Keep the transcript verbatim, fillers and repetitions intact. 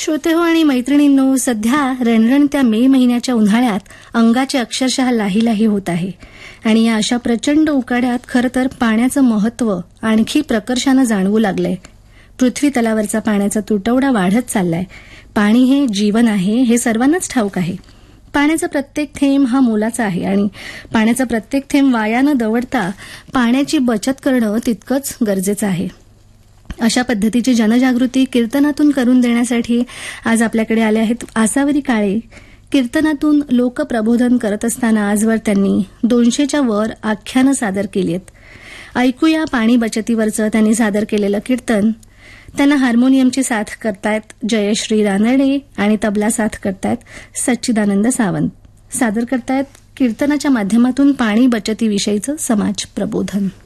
श्रोतेहो आणि मैत्रिणींनो, सध्या रणरणत्या मे महिन्याच्या उन्हाळ्यात अंगाची अक्षरशः लाही लाही होत आहे आणि या अशा प्रचंड उकाड्यात खरं तर पाण्याचं महत्त्व आणखी प्रकर्षानं जाणवू लागलंय. पृथ्वी तलावरचा पाण्याचा तुटवडा वाढत चाललाय. पाणी हे जीवन आहे हे सर्वांनाच ठाऊक आहे. पाण्याचा प्रत्येक थेंब हा मोलाचा आहे आणि पाण्याचा प्रत्येक थेंब वाया न दवडता पाण्याची बचत करणं तितकंच गरजेचं आहे. अशा पद्धतीची जनजागृती कीर्तनातून करून देण्यासाठी आज आपल्याकडे आले आहेत आसावरी काळे. कीर्तनातून लोकप्रबोधन करत असताना आजवर त्यांनी दोनशेच्या वर आख्यानं सादर केली आहेत. ऐकूया पाणी बचतीवरचं त्यांनी सादर केलेलं कीर्तन. त्यांना हार्मोनियमची साथ करतायत जयश्री रानडे आणि तबला साथ करतायत सच्चिदानंद सावंत. सादर करतायत कीर्तनाच्या माध्यमातून पाणी बचतीविषयीचं समाज प्रबोधन.